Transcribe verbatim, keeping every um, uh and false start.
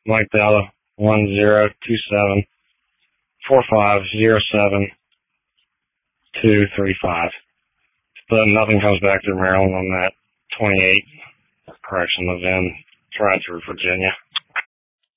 Mike Delta, one zero two seven four five zero seven two three five. But nothing comes back to Maryland on that twenty-eight correction of in Tried through Virginia.